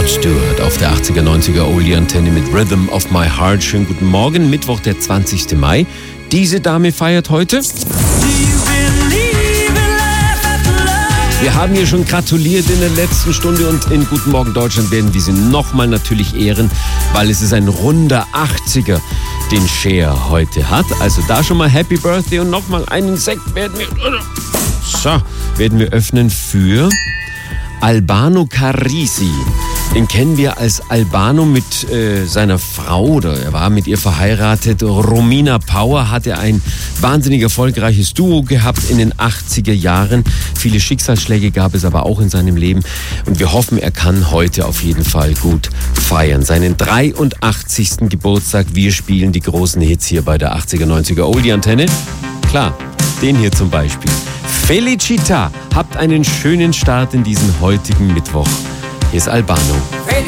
Rod Stewart auf der 80er, 90er Oldie-Antenne mit Rhythm of My Heart. Schönen guten Morgen, Mittwoch, der 20. Mai. Diese Dame feiert heute. Wir haben ihr schon gratuliert in der letzten Stunde und in Guten Morgen Deutschland werden wir sie nochmal natürlich ehren, weil es ist ein runder 80er, den Cher heute hat. Also da schon mal Happy Birthday und nochmal einen Sekt werden wir öffnen für Albano Carrisi. Den kennen wir als Albano mit seiner Frau, oder er war mit ihr verheiratet. Romina Power hatte ein wahnsinnig erfolgreiches Duo gehabt in den 80er Jahren. Viele Schicksalsschläge gab es aber auch in seinem Leben. Und wir hoffen, er kann heute auf jeden Fall gut feiern. Seinen 83. Geburtstag. Wir spielen die großen Hits hier bei der 80er, 90er Oldie-Antenne. Klar, den hier zum Beispiel. Felicita, habt einen schönen Start in diesen heutigen Mittwoch. Hier ist Albano.